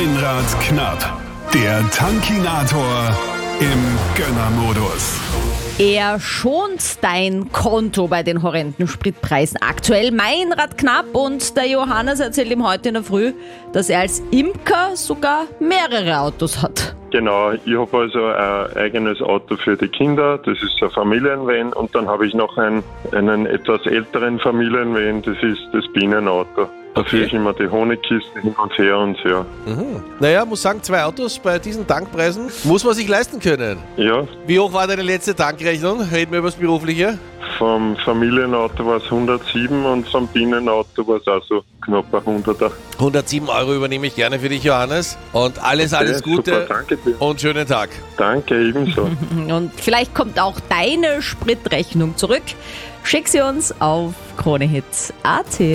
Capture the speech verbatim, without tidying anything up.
Meinrad knapp. Der Tankinator im Gönnermodus. Er schont dein Konto bei den horrenden Spritpreisen aktuell. Meinrad knapp und der Johannes erzählt ihm heute in der Früh, dass er als Imker sogar mehrere Autos hat. Genau, ich habe also ein eigenes Auto für die Kinder, das ist ein Familienvan, und dann habe ich noch einen, einen etwas älteren Familienvan, das ist das Bienenauto. Da führe ich immer die Honigkiste hin und her und ja. Mhm. Naja, muss sagen, zwei Autos bei diesen Tankpreisen muss man sich leisten können. Ja, Wie hoch war deine letzte Tankrechnung? Reden wir über das Berufliche. vom Familienauto war es hundertsieben und vom Bienenauto war es auch so knapp ein Hunderter. hundertsieben Euro übernehme ich gerne für dich, Johannes. Und alles, alles Okay, Gute super, danke dir. und schönen Tag. Danke, ebenso. Und vielleicht kommt auch deine Spritrechnung zurück. Schick sie uns auf kronehits punkt at.